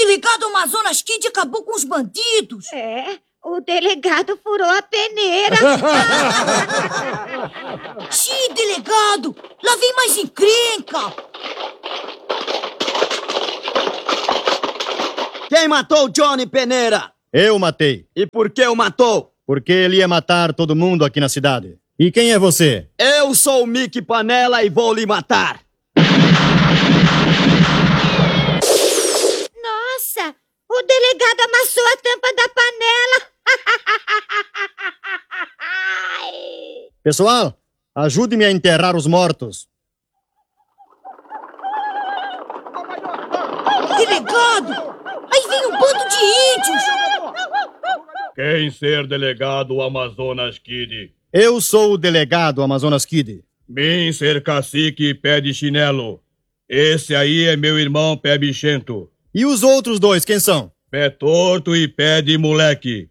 delegado Amazonas Kid acabou com os bandidos. O delegado furou a peneira. Xiii, delegado, lá vem mais encrenca. Quem matou o Johnny Peneira? Eu matei. E por que o matou? Porque ele ia matar todo mundo aqui na cidade. E quem é você? Eu sou o Mickey Panela e vou lhe matar. Nossa, o delegado amassou a tampa da panela. Pessoal, ajude-me a enterrar os mortos. Delegado, aí vem um bando de índios. Quem ser delegado Amazonas Kid? Eu sou o delegado Amazonas Kid. Mim ser cacique pé de chinelo. Esse aí é meu irmão pé bichento. E os outros dois, quem são? Pé torto e pé de moleque.